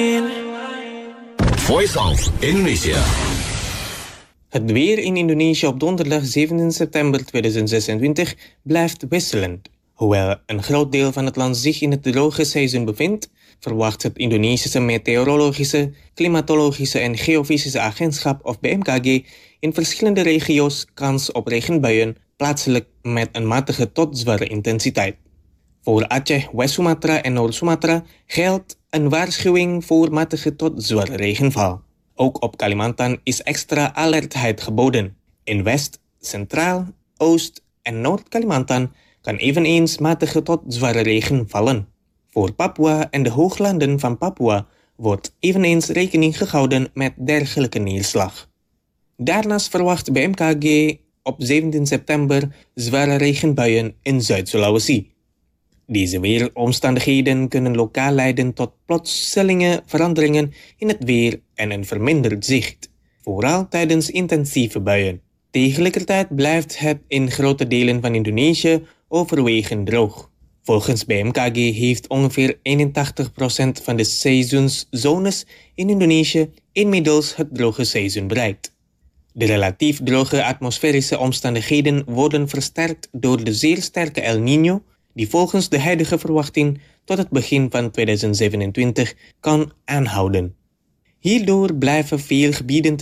Voice of Indonesia. Het weer in Indonesië op donderdag 17 september 2026 blijft wisselend. Hoewel een groot deel van het land zich in het droge seizoen bevindt, verwacht het Indonesische Meteorologische, Klimatologische en Geofysische Agentschap of BMKG in verschillende regio's kans op regenbuien, plaatselijk met een matige tot zware intensiteit. Voor Aceh, West-Sumatra en Noord-Sumatra geldt een waarschuwing voor matige tot zware regenval. Ook op Kalimantan is extra alertheid geboden. In West, Centraal, Oost en Noord-Kalimantan kan eveneens matige tot zware regen vallen. Voor Papua en de hooglanden van Papua wordt eveneens rekening gehouden met dergelijke neerslag. Daarnaast verwacht BMKG op 17 september zware regenbuien in Zuid-Sulawesi. Deze weeromstandigheden kunnen lokaal leiden tot plotselinge veranderingen in het weer en een verminderd zicht, vooral tijdens intensieve buien. Tegelijkertijd blijft het in grote delen van Indonesië overwegend droog. Volgens BMKG heeft ongeveer 81% van de seizoenszones in Indonesië inmiddels het droge seizoen bereikt. De relatief droge atmosferische omstandigheden worden versterkt door de zeer sterke El Niño, die volgens de huidige verwachting tot het begin van 2027 kan aanhouden. Hierdoor blijven veel gebieden